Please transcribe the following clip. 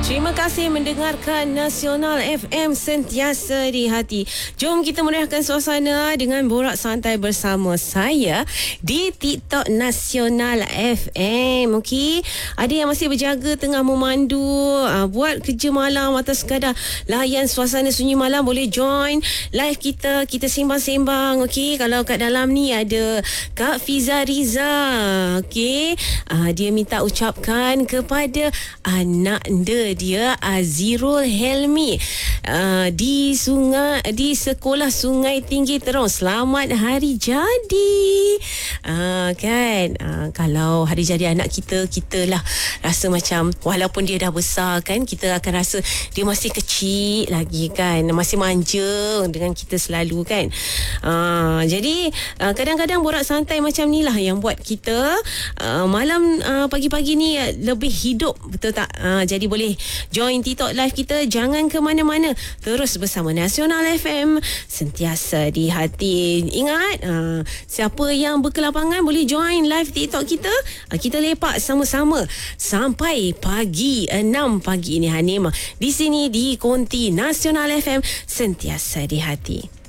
Terima kasih mendengarkan Nasional FM sentiasa di hati. Jom kita meriahkan suasana dengan borak santai bersama saya di TikTok Nasional FM. Okey, ada yang masih berjaga tengah memandu, buat kerja malam atau sekadar layan suasana sunyi malam, boleh join live kita. Kita sembang-sembang. Okey, kalau kat dalam ni ada Kak Fiza Riza. Okey, dia minta ucapkan kepada anak dia Azirul Helmi di sekolah Sungai Tinggi Terong. Selamat hari jadi. Kalau hari jadi anak kita lah rasa macam walaupun dia dah besar kan, kita akan rasa dia masih kecil lagi kan, masih manja dengan kita selalu kan. Jadi kadang-kadang borak santai macam ni lah yang buat kita malam pagi-pagi ni lebih hidup, betul tak? Jadi boleh join TikTok live kita. Jangan ke mana-mana, terus bersama Nasional FM sentiasa di hati. Ingat, siapa yang berkelapangan boleh join live TikTok kita. Kita lepak sama-sama sampai pagi 6 pagi ni Hanima di sini di Konti Nasional FM sentiasa di hati.